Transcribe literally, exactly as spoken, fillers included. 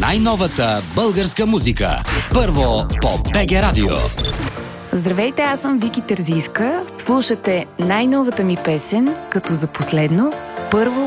най-новата българска музика. Първо по БГ Радио. Здравейте, аз съм Вики Терзийска. Слушате най-новата ми песен, като за последно, първо